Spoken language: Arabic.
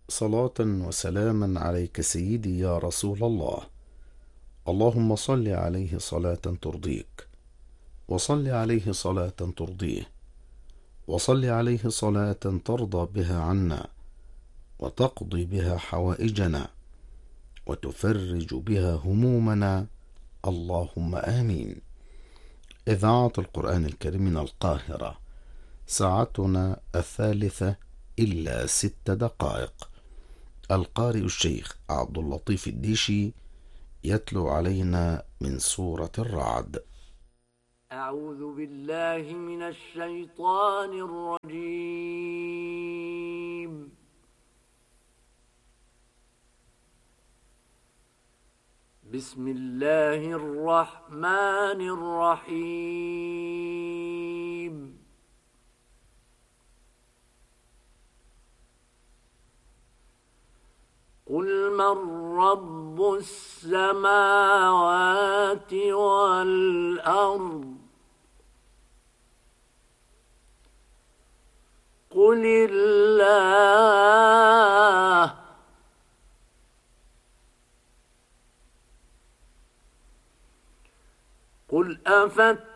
صلاة وسلاما عليك سيدي يا رسول الله. اللهم صل عليه صلاة ترضيك، وصل عليه صلاة ترضيه، وصل عليه صلاة ترضى بها عنا، وتقضي بها حوائجنا، وتفرج بها همومنا. اللهم آمين. إذاعة القرآن الكريم من القاهرة، ساعتنا 1:03 إلا 6 دقائق. القارئ الشيخ عبد اللطيف الديشي يتلو علينا من سورة الرعد. أعوذ بالله من الشيطان الرجيم. بسم الله الرحمن الرحيم. قل من رب السماوات والأرض؟ قل الله. قل أفتتخذون